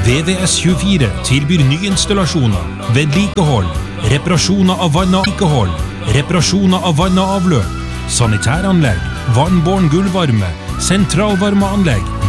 VVS24 tilbyr nyinstallasjoner, vedlikehold, reparasjoner av vann og avløp, sanitæranlegg, vannbåren gulvvarme, sentralvarmeanlegg,